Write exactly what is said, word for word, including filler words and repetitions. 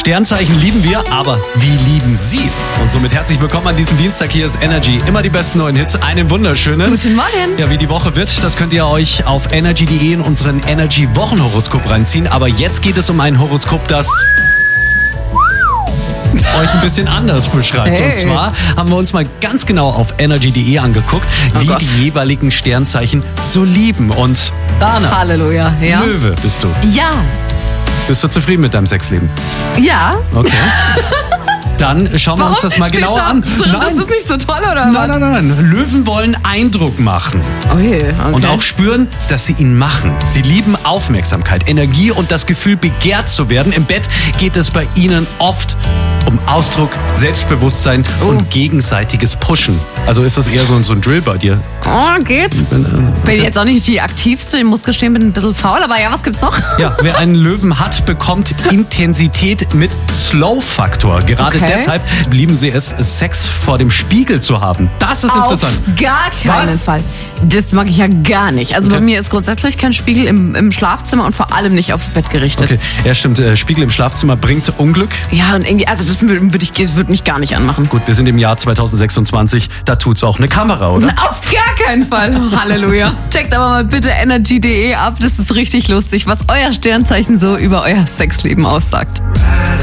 Sternzeichen lieben wir, aber wie lieben Sie? Und somit herzlich willkommen an diesem Dienstag. Hier ist Energy. Immer die besten neuen Hits. Einen wunderschönen. Guten Morgen. Ja, wie die Woche wird, das könnt ihr euch auf energy punkt de in unseren Energy-Wochenhoroskop reinziehen. Aber jetzt geht es um ein Horoskop, das euch ein bisschen anders beschreibt. Hey. Und zwar haben wir uns mal ganz genau auf energy punkt de angeguckt, Oh wie Gott. die jeweiligen Sternzeichen so lieben. Und Dana, Halleluja. Ja. Löwe bist du. Ja. Bist du zufrieden mit deinem Sexleben? Ja. Okay. Dann schauen wir uns das mal Steht genauer da an. drin, das ist nicht so toll, oder Nein, was? nein, nein, nein. Löwen wollen Eindruck machen Oh je, okay. und auch spüren, dass sie ihn machen. Sie lieben Aufmerksamkeit, Energie und das Gefühl, begehrt zu werden. Im Bett geht es bei ihnen oft um Ausdruck, Selbstbewusstsein Oh. und gegenseitiges Pushen. Also ist das eher so, so ein Drill bei dir? Oh, geht. Bin jetzt auch nicht die aktivste, ich muss gestehen, bin ein bisschen faul, aber ja, was gibt's noch? Ja, wer einen Löwen hat, bekommt Intensität mit Slow-Faktor. Gerade Okay. deshalb lieben sie es, Sex vor dem Spiegel zu haben. Das ist interessant. Auf gar keinen Was? Fall. Das mag ich ja gar nicht. Also Okay. bei mir ist grundsätzlich kein Spiegel im, im Schlafzimmer und vor allem nicht aufs Bett gerichtet. Okay, ja stimmt, äh, Spiegel im Schlafzimmer bringt Unglück. Ja, und irgendwie, also das würde würd ich, das würd mich gar nicht anmachen. Gut, wir sind im Jahr zwanzig sechsundzwanzig, da tut's auch eine Kamera, oder? Auf gar keinen Fall. Halleluja. Checkt aber mal bitte energy punkt de ab. Das ist richtig lustig, was euer Sternzeichen so über euer Sexleben aussagt.